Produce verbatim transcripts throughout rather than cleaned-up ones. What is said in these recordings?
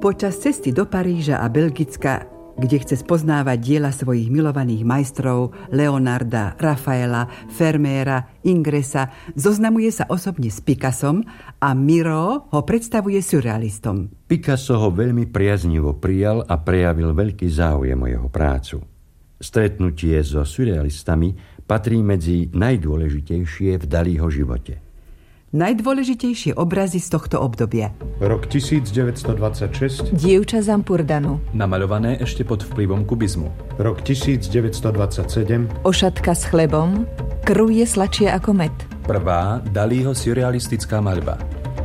Počas cesty do Paríža a Belgicka, kde chce spoznávať diela svojich milovaných majstrov Leonarda, Rafaela, Vermeera, Ingresa, zoznamuje sa osobne s Picassom a Miro ho predstavuje surrealistom. Picasso ho veľmi priaznivo prijal a prejavil veľký záujem o jeho prácu. Stretnutie so surrealistami patrí medzi najdôležitejšie v Dalího živote. Najdôležitejšie obrazy z tohto obdobia. Rok tisícdeväťstodvadsaťšesť. Dievča Zampurdanu. Namaľované ešte pod vplyvom kubizmu. Rok tisícdeväťstodvadsaťsedem. Ošatka s chlebom. Krv je sladšia ako med. Prvá Dalího surrealistická maľba.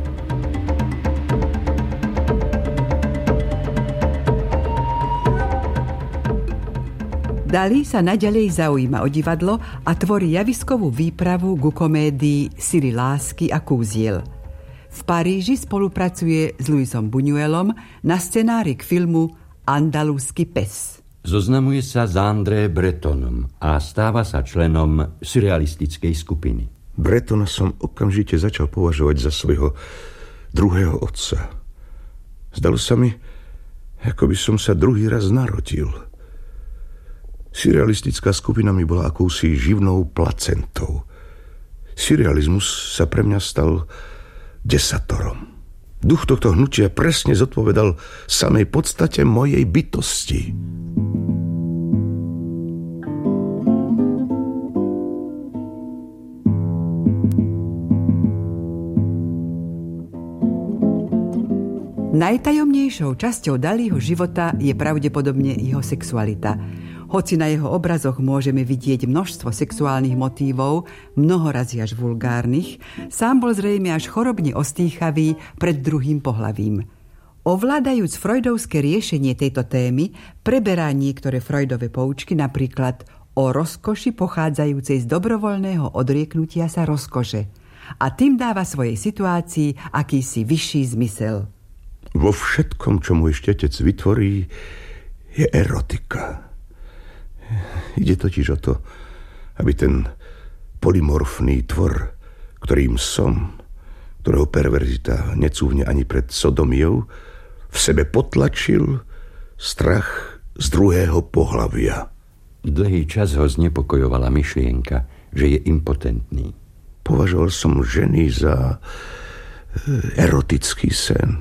Dalí sa naďalej zaujíma o divadlo a tvorí javiskovú výpravu ku komédii Syry lásky a kúziel. V Paríži spolupracuje s Luisom Buñuelom na scenári k filmu Andalúsky pes. Zoznamuje sa s André Bretonom a stáva sa členom surrealistickej skupiny. Bretona som okamžite začal považovať za svojho druhého otca. Zdalo sa mi, ako by som sa druhý raz narodil. Surrealistická skupina mi bola akousi živnou placentou. Surrealizmus sa pre mňa stal desatorom. Duch tohto hnutia presne zodpovedal samej podstate mojej bytosti. Najtajomnejšou časťou Dalího života je pravdepodobne jeho sexualita. Hoci na jeho obrazoch môžeme vidieť množstvo sexuálnych motívov, mnohorazí až vulgárnych, sám bol zrejme až chorobne ostýchavý pred druhým pohlavím. Ovládajúc freudovské riešenie tejto témy, preberá niektoré Freudové poučky, napríklad o rozkoši pochádzajúcej z dobrovoľného odrieknutia sa rozkoše, a tým dáva svojej situácii akýsi vyšší zmysel. Vo všetkom, čo môj štetec vytvorí, je erotika. Ide totiž o to, aby ten polymorfný tvor, ktorým som, ktorého perverzita necúvne ani pred sodomiou, v sebe potlačil strach z druhého pohlavia. Dlhý čas ho znepokojovala myšlienka, že je impotentný. Považoval som ženy za erotický sen.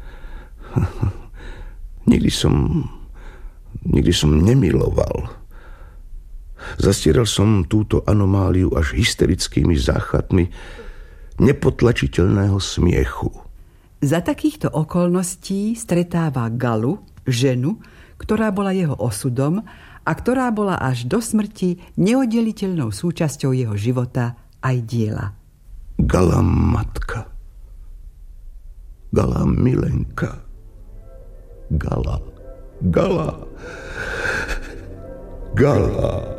Nikdy som, nikdy som nemiloval. Zastieral som túto anomáliu až hysterickými záchvatmi nepotlačiteľného smiechu. Za takýchto okolností stretáva Galu, ženu, ktorá bola jeho osudom a ktorá bola až do smrti neoddeliteľnou súčasťou jeho života aj diela. Gala matka. Gala milenka. Gala. Gala. Gala.